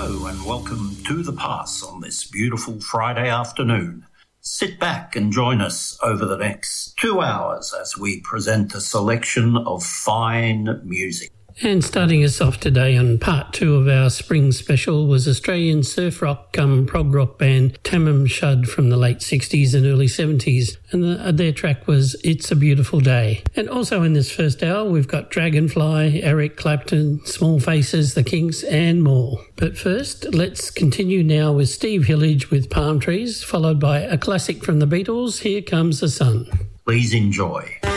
Hello and welcome to The Pass on this beautiful Friday afternoon. Sit back and join us over the next 2 hours as we present a selection of fine music. And starting us off today on part 2 of our spring special was Australian surf rock prog rock band Tamim Shud from the late 60s and early 70s, and their track was It's a Beautiful Day. And also in this first hour we've got Dragonfly, Eric Clapton, Small Faces, The Kinks and more. But first let's continue now with Steve Hillage with Palm Trees, followed by a classic from the Beatles, Here Comes the Sun. Please enjoy.